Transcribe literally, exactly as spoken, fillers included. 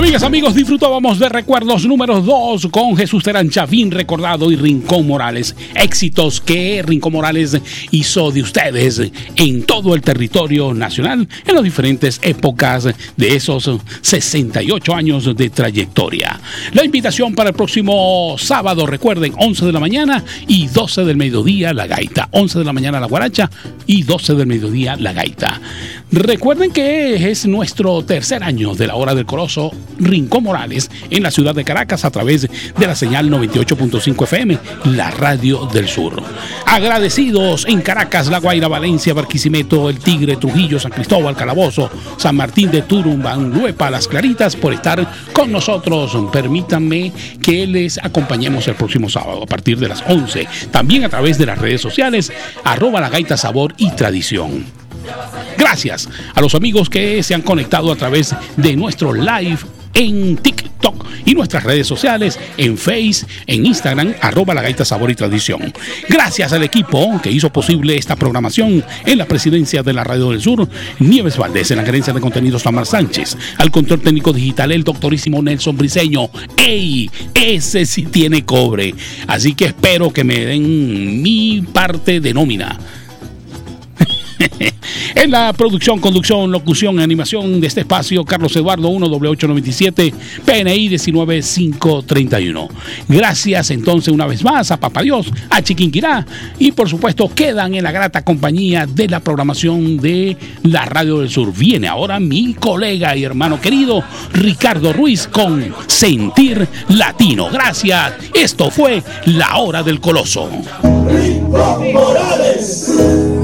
Amigas, amigos, disfrutábamos de Recuerdos número dos con Jesús Terán Chavín recordado y Rincón Morales. Éxitos que Rincón Morales hizo de ustedes en todo el territorio nacional en las diferentes épocas de esos sesenta y ocho años de trayectoria. La invitación para el próximo sábado, recuerden, once de la mañana y doce del mediodía la gaita. once de la mañana la guaracha y doce del mediodía la gaita. Recuerden que es nuestro tercer año de la Hora del Coloso Rincón Morales en la ciudad de Caracas a través de la señal noventa y ocho punto cinco F M, la radio del sur. Agradecidos en Caracas, La Guaira, Valencia, Barquisimeto, El Tigre, Trujillo, San Cristóbal, Calabozo, San Martín de Turumbán, Luepa, Las Claritas por estar con nosotros. Permítanme que les acompañemos el próximo sábado a partir de las once, también a través de las redes sociales arroba la gaita sabor y tradición. Gracias a los amigos que se han conectado a través de nuestro live en TikTok y nuestras redes sociales en Face, en Instagram, arroba la gaita sabor y tradición. Gracias al equipo que hizo posible esta programación en la presidencia de la Radio del Sur, Nieves Valdés, en la gerencia de contenidos Tamar Sánchez, al control técnico digital el doctorísimo Nelson Briceño. ¡Ey! Ese sí tiene cobre. Así que espero que me den mi parte de nómina. En la producción, conducción, locución y animación de este espacio, Carlos Eduardo uno W ocho noventa y siete, P N I diecinueve mil quinientos treinta y uno. Gracias entonces una vez más a Papá Dios, a Chiquinquirá y por supuesto quedan en la grata compañía de la programación de la Radio del Sur. Viene ahora mi colega y hermano querido Ricardo Ruiz con Sentir Latino. Gracias. Esto fue La Hora del Coloso. Rincón Morales.